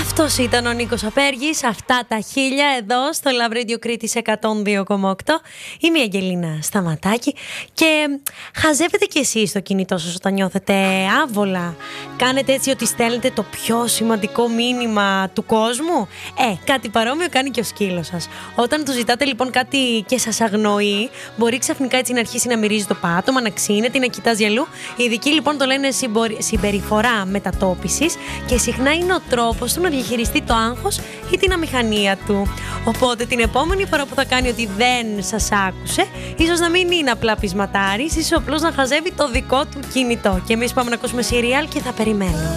Αυτός ήταν ο Νίκος Απέργης, αυτά τα 1000 εδώ στο Love Radio Κρήτης 102,8. Είμαι η Αγγελίνα Σταματάκη και χαζεύετε κι εσείς στο κινητό σας όταν νιώθετε άβολα? Κάνετε έτσι ότι στέλνετε το πιο σημαντικό μήνυμα του κόσμου? Κάτι παρόμοιο κάνει και ο σκύλος σας. Όταν του ζητάτε λοιπόν κάτι και σας αγνοεί, μπορεί ξαφνικά έτσι να αρχίσει να μυρίζει το πάτωμα, να ξύνεται ή να κοιτάζει αλλού. Οι ειδικοί λοιπόν το λένε συμπεριφορά μετατόπισης και συχνά είναι ο τρόπος του να διαχειριστεί το άγχος ή την αμηχανία του. Οπότε την επόμενη φορά που θα κάνει ότι δεν σας άκουσε, ίσως να μην είναι απλά πεισματάρης, ίσως απλώς να χαζεύει το δικό του κινητό. Και εμείς πάμε να ακούσουμε σιριάλ και θα περιμένω.